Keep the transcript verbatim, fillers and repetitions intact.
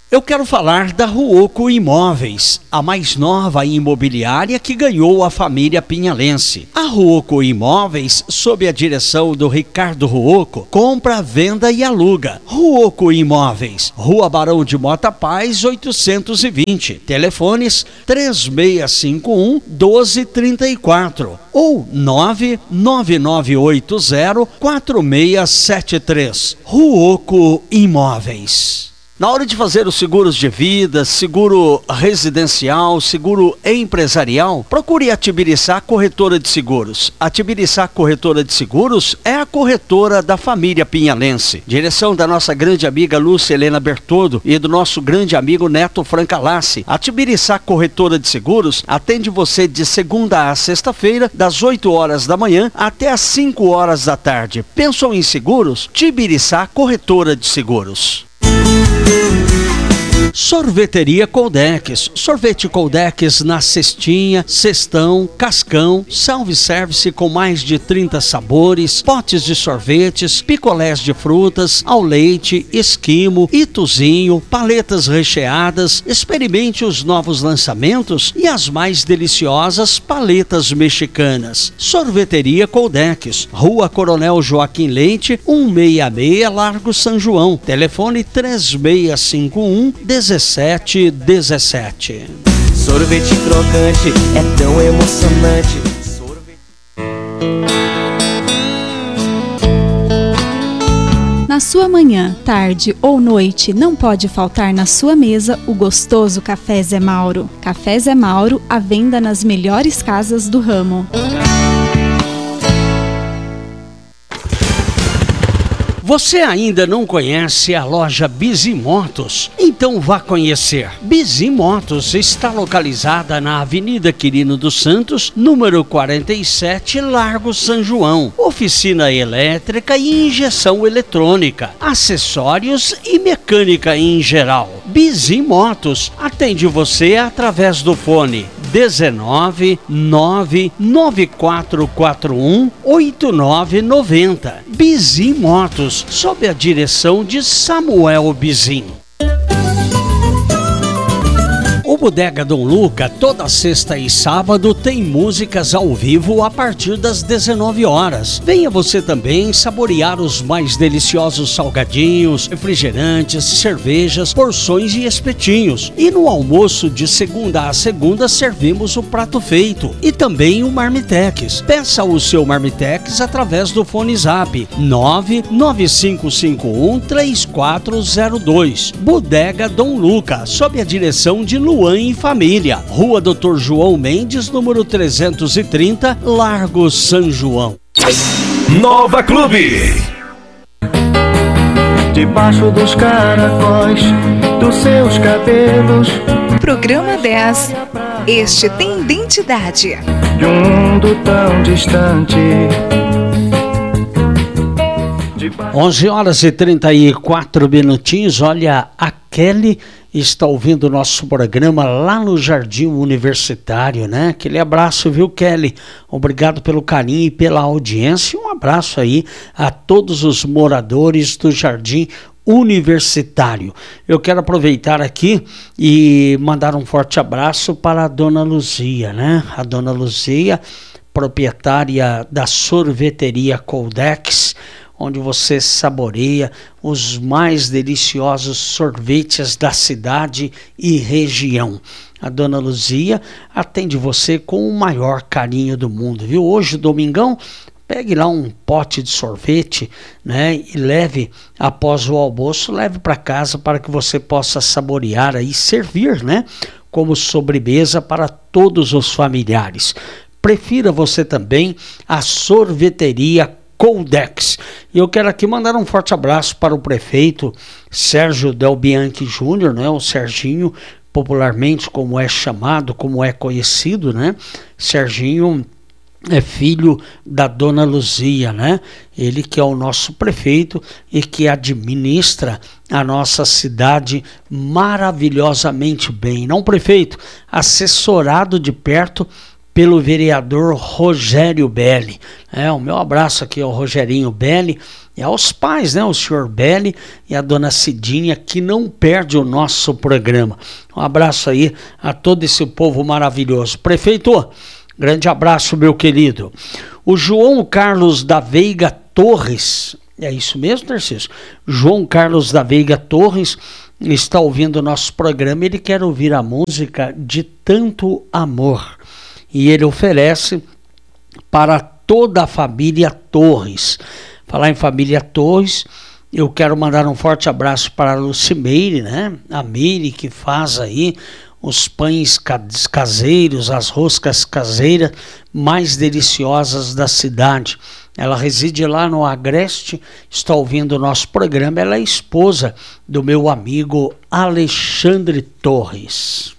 Eu quero falar da Ruoco Imóveis, a mais nova imobiliária que ganhou a família pinhalense. A Ruoco Imóveis, sob a direção do Ricardo Ruoco, compra, venda e aluga. Ruoco Imóveis, Rua Barão de Mota Paz, oitocentos e vinte. Telefones três seis cinco um, doze trinta e quatro ou nove nove nove oito zero, quatro seis sete três. Ruoco Imóveis. Na hora de fazer os seguros de vida, seguro residencial, seguro empresarial, procure a Tibiriçá Corretora de Seguros. A Tibiriçá Corretora de Seguros é a corretora da família pinhalense. Direção da nossa grande amiga Lúcia Helena Bertoldo e do nosso grande amigo Neto Francalassi. A Tibiriçá Corretora de Seguros atende você de segunda a sexta-feira, das oito horas da manhã até as cinco horas da tarde. Pensou em seguros? Tibiriçá Corretora de Seguros. Sorveteria Coldex, sorvete Coldex na cestinha, cestão, cascão, self-service com mais de trinta sabores, potes de sorvetes, picolés de frutas, ao leite, esquimo, ituzinho, paletas recheadas. Experimente os novos lançamentos e as mais deliciosas paletas mexicanas. Sorveteria Coldex, Rua Coronel Joaquim Leite, cento e sessenta e seis, Largo São João. Telefone três seis cinco um, dezessete dezessete. Sorvete crocante é tão emocionante. Sorvete... Na sua manhã, tarde ou noite, não pode faltar na sua mesa o gostoso Café Zé Mauro. Café Zé Mauro, à venda nas melhores casas do ramo. Você ainda não conhece a loja Bizimotos? Então vá conhecer. Bizimotos está localizada na Avenida Quirino dos Santos, número quarenta e sete, Largo São João. Oficina elétrica e injeção eletrônica, acessórios e mecânica em geral. Bizimotos atende você através do fone dezenove, nove nove quatro quatro um, oito nove nove zero. Bizimotos, sob a direção de Samuel Bizim. O Bodega Dom Luca, toda sexta e sábado, tem músicas ao vivo a partir das dezenove horas. Venha você também saborear os mais deliciosos salgadinhos, refrigerantes, cervejas, porções e espetinhos. E no almoço de segunda a segunda servimos o prato feito e também o Marmitex. Peça o seu Marmitex através do fone Zap nove nove cinco cinco um, três quatro zero dois. Bodega Dom Luca, sob a direção de Luan e Família, Rua doutor João Mendes, número trezentos e trinta, Largo São João. Nova Clube. Debaixo dos caracóis dos seus cabelos. Programa dez. Este tem identidade. De um mundo tão distante. onze horas e trinta e quatro minutinhos. Olha, a Kelly está ouvindo o nosso programa lá no Jardim Universitário, né? Aquele abraço, viu, Kelly? Obrigado pelo carinho e pela audiência. Um abraço aí a todos os moradores do Jardim Universitário. Eu quero aproveitar aqui e mandar um forte abraço para a Dona Luzia, né? A Dona Luzia, proprietária da sorveteria Coldex, onde você saboreia os mais deliciosos sorvetes da cidade e região. A Dona Luzia atende você com o maior carinho do mundo, viu? Hoje, domingão, pegue lá um pote de sorvete, né, e leve após o almoço, leve para casa para que você possa saborear e servir, né, como sobremesa para todos os familiares. Prefira você também a sorveteria Coldex. E eu quero aqui mandar um forte abraço para o prefeito Sérgio Del Bianchi Júnior, né, o Serginho, popularmente como é chamado, como é conhecido, né? Serginho é filho da Dona Luzia, né? Ele que é o nosso prefeito e que administra a nossa cidade maravilhosamente bem. Não, prefeito, assessorado de perto pelo vereador Rogério Belli. É, o meu abraço aqui ao Rogerinho Belli E aos pais, né? O senhor Belli e a dona Cidinha, que não perde o nosso programa. Um abraço aí a todo esse povo maravilhoso. Prefeito, grande abraço, meu querido. O João Carlos da Veiga Torres, é isso mesmo, Tarcísio? João Carlos da Veiga Torres está ouvindo o nosso programa, ele quer ouvir a música De Tanto Amor. E ele oferece para toda a família Torres. Falar em família Torres, eu quero mandar um forte abraço para a Lucimeire, né? A Meire, que faz aí os pães caseiros, as roscas caseiras mais deliciosas da cidade. Ela reside lá no Agreste, está ouvindo o nosso programa. Ela é esposa do meu amigo Alexandre Torres.